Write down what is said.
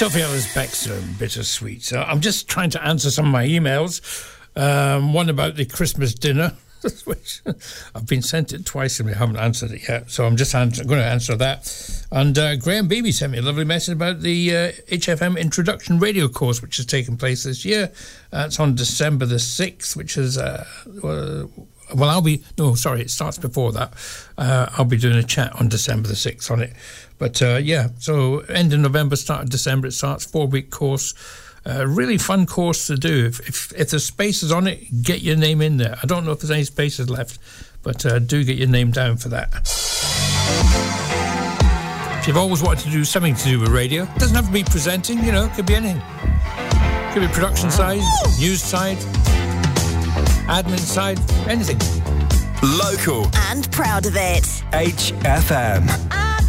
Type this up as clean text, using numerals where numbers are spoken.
Sophie Ellis-Bextor and Bittersweet. So I'm just trying to answer some of my emails. One about the Christmas dinner, which I've been sent it twice and we haven't answered it yet. So I'm just going to answer that. And Graham Beebe sent me a lovely message about the HFM Introduction Radio course, which has taken place this year. It's on December the 6th, which is... it starts before that. I'll be doing a chat on December the 6th on it. But, so end of November, start of December, it starts, 4-week course. Really fun course to do. If there's spaces on it, get your name in there. I don't know if there's any spaces left, but do get your name down for that. If you've always wanted to do something to do with radio, it doesn't have to be presenting, it could be anything. It could be production side, news side, admin side, anything. Local. And proud of it. HFM.